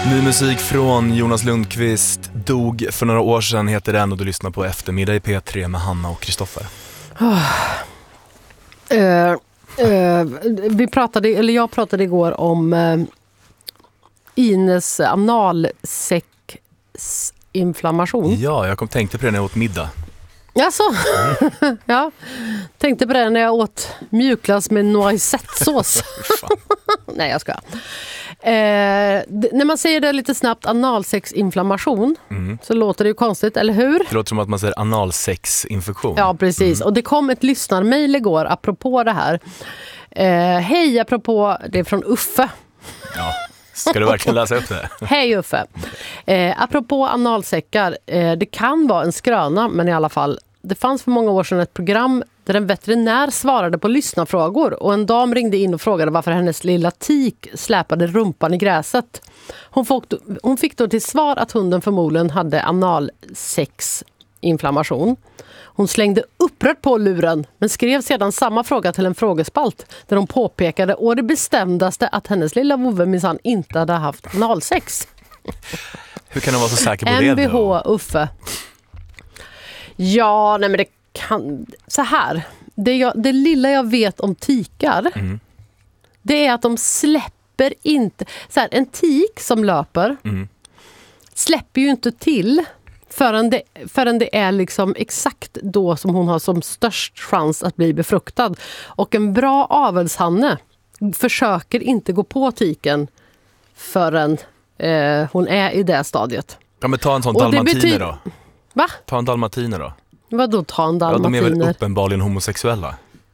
Ny musik från Jonas Lundqvist. Dog för några år sedan heter den, och du lyssnar på Eftermiddag i P3 med Hanna och Kristoffer. Jag pratade igår om Ines analsäcksinflammation. Ja, jag tänkte på det när jag åt middag. Alltså, ja. Tänkte på det när jag åt mjukglass med noisettesås. Nej, jag ska. När man säger det lite snabbt, analsexinflammation, så låter det ju konstigt, eller hur? Det låter som att man säger analsexinfektion. Ja, precis. Och det kom ett lyssnarmail igår apropå det här. Hej, apropå, det är från Uffe. Ja, ska du verkligen läsa upp det? Hej Uffe. Apropå analsäckar, det kan vara en skröna, men i alla fall, det fanns för många år sedan ett program där en veterinär svarade på lyssnarfrågor, och en dam ringde in och frågade varför hennes lilla tik släpade rumpan i gräset. Hon fick då till svar att hunden förmodligen hade analsexinflammation. Hon slängde upprört på luren, men skrev sedan samma fråga till en frågespalt där hon påpekade å det bestämdaste att hennes lilla vovve minsann inte hade haft analsex. Hur kan du vara så säker på det MBH då? Uffe. Ja, nej men det kan... Så här. Det lilla jag vet om tikar, det är att de släpper inte... Så här, en tik som löper släpper ju inte till förrän det är liksom exakt då som hon har som störst chans att bli befruktad. Och en bra avelshanne försöker inte gå på tiken förrän hon är i det stadiet. Ja, men ta en sån dalmatiner då. Va? Ta en dalmatiner då. Vadå ta en dalmatiner? Ja, de är väl uppenbarligen homosexuella.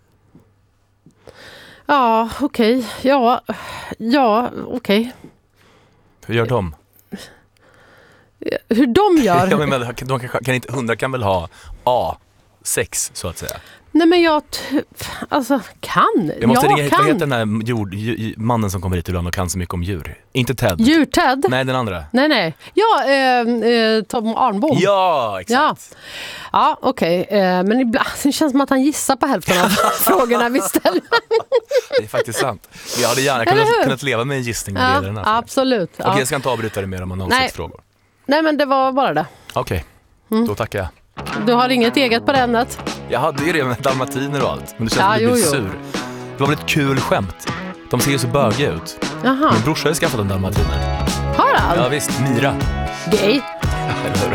Ja, okej. Ja, okej. Hur gör de? Hur de gör? Ja, men hundar kan väl ha A6 så att säga. Nej, men jag kan. Jag måste ringa jag hit. kan. Vad heter den här mannen som kommer hit ibland och kan så mycket om djur? Inte Ted. Djur-Ted? Nej, den andra. Nej. Ja, Tom Arnbom. Ja, exakt. Ja, okej. Men ibland det känns som att han gissar på hälften av frågorna vi ställer. Det är faktiskt sant. Jag hade gärna kunnat leva med en gissning när det gäller den här frågan. Absolut. Ja. Okej, jag ska inte avbryta det mer om analsexfrågor. Nej, men det var bara det. Okej, då tackar jag. Du har inget eget på det ämnet? Jag hade ju det med dalmatiner och allt. Men det känns som att du blir sur. Det var väl ett kul skämt. De ser ju så bögiga ut. Jaha. Min brorsa har ju skaffat en dalmatiner. Har han? Ja visst, Mira. Gay. Eller hur?